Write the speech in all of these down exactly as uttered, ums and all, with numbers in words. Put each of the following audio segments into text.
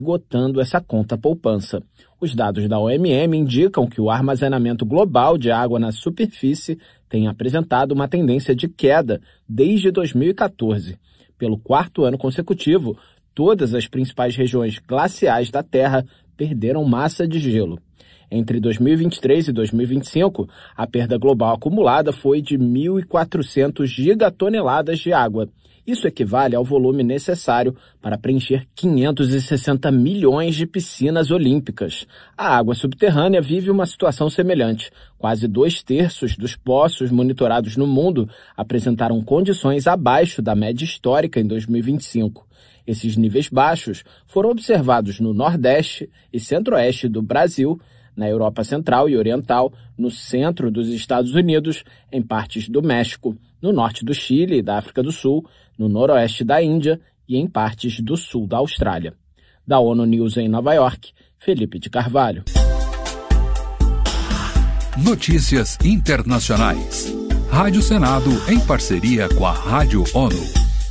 esgotando essa conta poupança. Os dados da O M M indicam que o armazenamento global de água na superfície tem apresentado uma tendência de queda desde dois mil e quatorze. Pelo quarto ano consecutivo, todas as principais regiões glaciais da Terra perderam massa de gelo. Entre dois mil e vinte e três e dois mil e vinte e cinco, a perda global acumulada foi de mil e quatrocentas gigatoneladas de água. Isso equivale ao volume necessário para preencher quinhentos e sessenta milhões de piscinas olímpicas. A água subterrânea vive uma situação semelhante. Quase dois terços dos poços monitorados no mundo apresentaram condições abaixo da média histórica em dois mil e vinte e cinco. Esses níveis baixos foram observados no Nordeste e Centro-Oeste do Brasil, na Europa Central e Oriental, no centro dos Estados Unidos, em partes do México, no norte do Chile e da África do Sul, no noroeste da Índia e em partes do sul da Austrália. Da ONU News em Nova York, Felipe de Carvalho. Notícias internacionais. Rádio Senado em parceria com a Rádio ONU.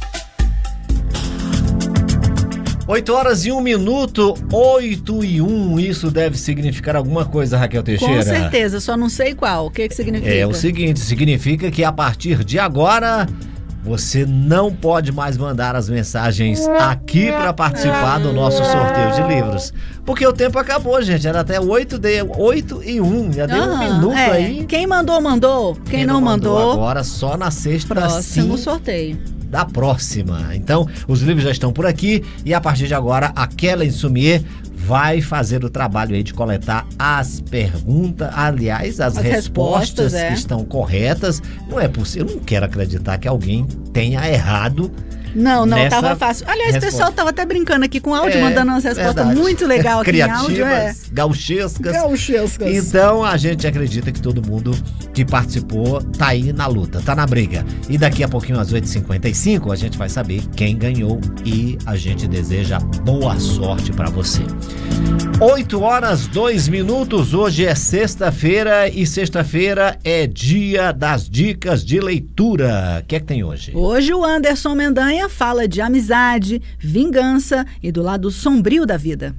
oito horas e um minuto, oito e um, isso deve significar alguma coisa, Raquel Teixeira? Com certeza, só não sei qual. O que que significa? É o seguinte, significa que a partir de agora você não pode mais mandar as mensagens aqui para participar do nosso sorteio de livros. Porque o tempo acabou, gente, era até oito e um, já deu uhum, um minuto é. aí. Quem mandou, mandou. Quem, Quem não, não mandou, mandou, agora só na sexta, próximo sim, sorteio. Da próxima. Então, os livros já estão por aqui e a partir de agora, a Kellen Sumier vai fazer o trabalho aí de coletar as perguntas, aliás, as, as respostas, respostas é. que estão corretas. Não é possível, eu não quero acreditar que alguém tenha errado. Não, não, nessa tava fácil. Aliás, o pessoal tava até brincando aqui com áudio, é, mandando umas respostas verdade. muito legais aqui em áudio. É. Gauchescas. Gauchescas. Então, a gente acredita que todo mundo que participou tá aí na luta, tá na briga. E daqui a pouquinho, às oito e cinquenta e cinco, a gente vai saber quem ganhou e a gente deseja boa sorte pra você. oito horas, dois minutos, hoje é sexta-feira e sexta-feira é dia das dicas de leitura. O que é que tem hoje? Hoje o Anderson Mendanha fala de amizade, vingança e do lado sombrio da vida.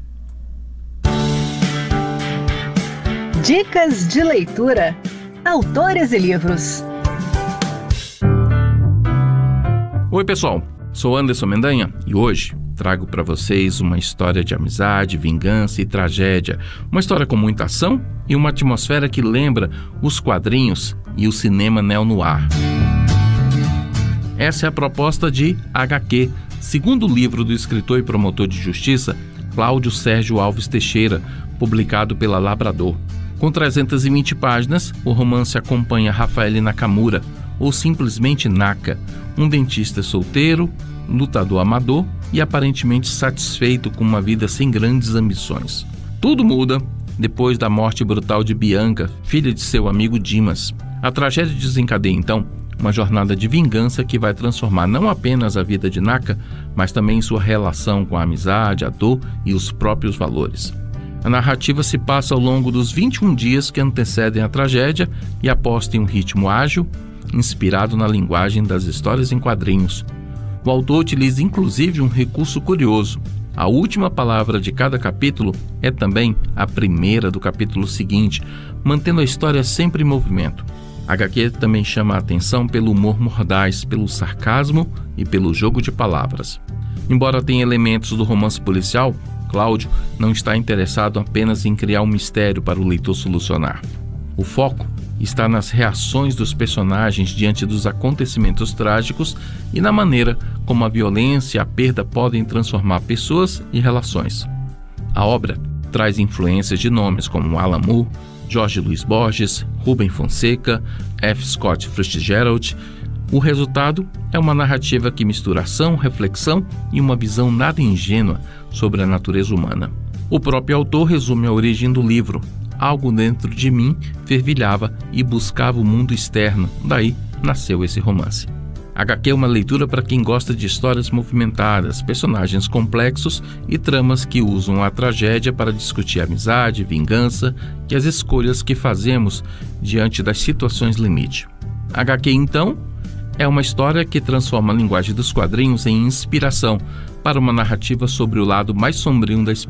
Dicas de leitura. Autores e livros. Oi, pessoal. Sou Anderson Mendanha e hoje trago para vocês uma história de amizade, vingança e tragédia. Uma história com muita ação e uma atmosfera que lembra os quadrinhos e o cinema neo-noir. Essa é a proposta de agá quê, segundo livro do escritor e promotor de justiça Cláudio Sérgio Alves Teixeira, publicado pela Labrador. Com trezentas e vinte páginas, o romance acompanha Rafael Nakamura, ou simplesmente Naka, um dentista solteiro, lutador amador e aparentemente satisfeito com uma vida sem grandes ambições. Tudo muda depois da morte brutal de Bianca, filha de seu amigo Dimas. A tragédia desencadeia, então, uma jornada de vingança que vai transformar não apenas a vida de Naka, mas também sua relação com a amizade, a dor e os próprios valores. A narrativa se passa ao longo dos vinte e um dias que antecedem a tragédia e aposta em um ritmo ágil, inspirado na linguagem das histórias em quadrinhos. O autor utiliza inclusive um recurso curioso. A última palavra de cada capítulo é também a primeira do capítulo seguinte, mantendo a história sempre em movimento. A agá quê também chama a atenção pelo humor mordaz, pelo sarcasmo e pelo jogo de palavras. Embora tenha elementos do romance policial, Cláudio não está interessado apenas em criar um mistério para o leitor solucionar. O foco está nas reações dos personagens diante dos acontecimentos trágicos e na maneira como a violência e a perda podem transformar pessoas e relações. A obra traz influências de nomes como Alan Moore, Jorge Luis Borges, Rubem Fonseca, F. Scott Fitzgerald. O resultado é uma narrativa que mistura ação, reflexão e uma visão nada ingênua sobre a natureza humana. O próprio autor resume a origem do livro. Algo dentro de mim fervilhava e buscava o mundo externo. Daí nasceu esse romance. agá quê é uma leitura para quem gosta de histórias movimentadas, personagens complexos e tramas que usam a tragédia para discutir amizade, vingança e as escolhas que fazemos diante das situações limite. agá quê, então, é uma história que transforma a linguagem dos quadrinhos em inspiração para uma narrativa sobre o lado mais sombrio da